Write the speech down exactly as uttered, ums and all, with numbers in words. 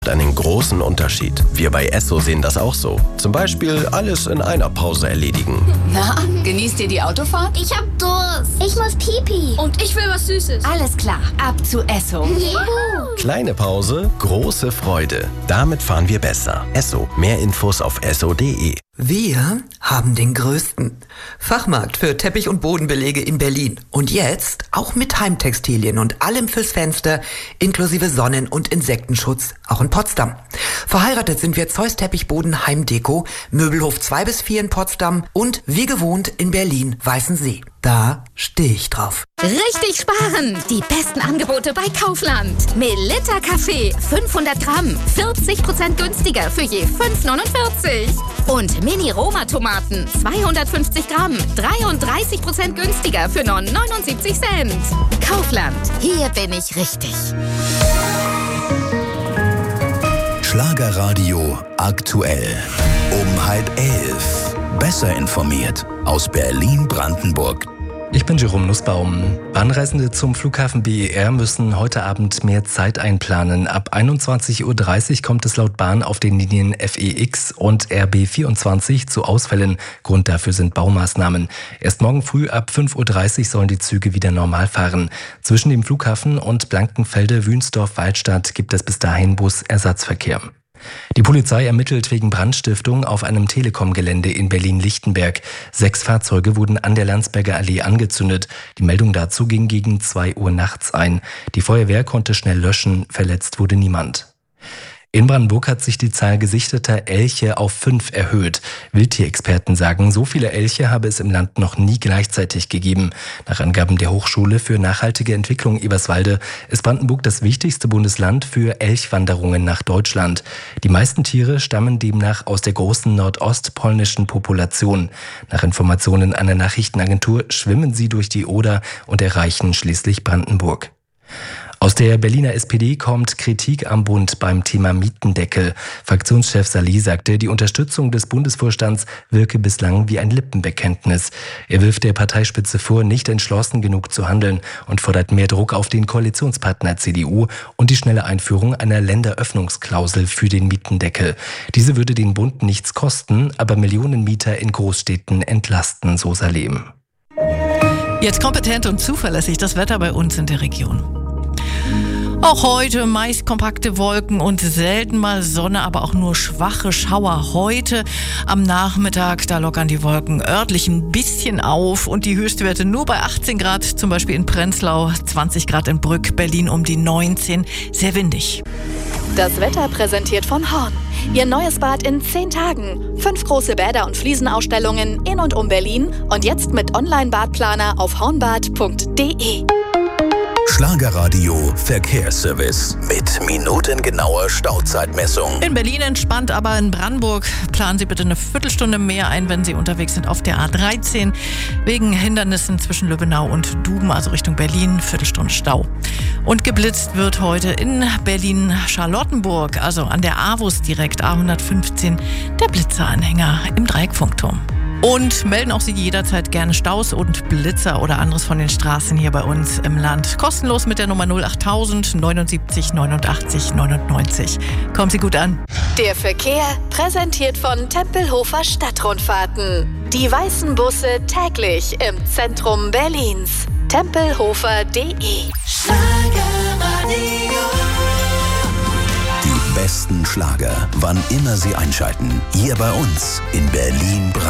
einen großen Unterschied. Wir bei Esso sehen das auch so. Zum Beispiel alles in einer Pause erledigen. Na, genießt ihr die Autofahrt? Ich hab Durst. Ich muss Pipi. Und ich will was Süßes. Alles klar, ab zu Esso. Juhu. Kleine Pause, große Freude. Damit fahren wir besser. Esso. Mehr Infos auf esso punkt de. Wir haben den größten Fachmarkt für Teppich- und Bodenbelege in Berlin. Und jetzt auch mit Heimtextilien und allem fürs Fenster, inklusive Sonnen- und Insektenschutz, auch in Potsdam. Verheiratet sind wir Zeus Teppichboden Heimdeko, Möbelhof zwei bis vier in Potsdam und wie gewohnt in Berlin Weißensee. Da stehe ich drauf. Richtig sparen! Die besten Angebote bei Kaufland. Melitta Kaffee fünfhundert Gramm, vierzig Prozent günstiger für je fünf neunundvierzig. Und Mini-Roma-Tomaten zweihundertfünfzig Gramm, dreiunddreißig Prozent günstiger für nur neunundsiebzig Cent. Kaufland, hier bin ich richtig. Schlagerradio aktuell. Um halb elf. Besser informiert aus Berlin-Brandenburg. Ich bin Jerome Nussbaum. Bahnreisende zum Flughafen B E R müssen heute Abend mehr Zeit einplanen. Ab einundzwanzig Uhr dreißig kommt es laut Bahn auf den Linien F E X und R B vierundzwanzig zu Ausfällen. Grund dafür sind Baumaßnahmen. Erst morgen früh ab fünf Uhr dreißig sollen die Züge wieder normal fahren. Zwischen dem Flughafen und Blankenfelde, Wünsdorf, Waldstadt gibt es bis dahin Busersatzverkehr. Die Polizei ermittelt wegen Brandstiftung auf einem Telekom-Gelände in Berlin-Lichtenberg. Sechs Fahrzeuge wurden an der Landsberger Allee angezündet. Die Meldung dazu ging gegen zwei Uhr nachts ein. Die Feuerwehr konnte schnell löschen, verletzt wurde niemand. In Brandenburg hat sich die Zahl gesichteter Elche auf fünf erhöht. Wildtierexperten sagen, so viele Elche habe es im Land noch nie gleichzeitig gegeben. Nach Angaben der Hochschule für nachhaltige Entwicklung Eberswalde ist Brandenburg das wichtigste Bundesland für Elchwanderungen nach Deutschland. Die meisten Tiere stammen demnach aus der großen nordostpolnischen Population. Nach Informationen einer Nachrichtenagentur schwimmen sie durch die Oder und erreichen schließlich Brandenburg. Aus der Berliner S P D kommt Kritik am Bund beim Thema Mietendeckel. Fraktionschef Salih sagte, die Unterstützung des Bundesvorstands wirke bislang wie ein Lippenbekenntnis. Er wirft der Parteispitze vor, nicht entschlossen genug zu handeln und fordert mehr Druck auf den Koalitionspartner C D U und die schnelle Einführung einer Länderöffnungsklausel für den Mietendeckel. Diese würde den Bund nichts kosten, aber Millionen Mieter in Großstädten entlasten, so Saleh. Jetzt kompetent und zuverlässig das Wetter bei uns in der Region. Auch heute meist kompakte Wolken und selten mal Sonne, aber auch nur schwache Schauer. Heute am Nachmittag, da lockern die Wolken örtlich ein bisschen auf und die Höchstwerte nur bei achtzehn Grad, zum Beispiel in Prenzlau, zwanzig Grad in Brück, Berlin um die neunzehn, sehr windig. Das Wetter präsentiert von Horn. Ihr neues Bad in zehn Tagen. Fünf große Bäder und Fliesenausstellungen in und um Berlin und jetzt mit Online-Badplaner auf hornbad punkt de. Schlagerradio Verkehrsservice mit minutengenauer Stauzeitmessung. In Berlin entspannt, aber in Brandenburg planen Sie bitte eine Viertelstunde mehr ein, wenn Sie unterwegs sind auf der A dreizehn. Wegen Hindernissen zwischen Löbenau und Duben, also Richtung Berlin, Viertelstunde Stau. Und geblitzt wird heute in Berlin-Charlottenburg, also an der A W U S direkt, A hundertfünfzehn, der Blitzeranhänger im Dreieckfunkturm. Und melden auch Sie jederzeit gerne Staus und Blitzer oder anderes von den Straßen hier bei uns im Land. Kostenlos mit der Nummer null acht null null neun sieben neunundachtzig neunundneunzig. Kommen Sie gut an. Der Verkehr präsentiert von Tempelhofer Stadtrundfahrten. Die weißen Busse täglich im Zentrum Berlins. tempelhofer punkt de. Die besten Schlager, wann immer Sie einschalten. Hier bei uns in Berlin-Brandenburg.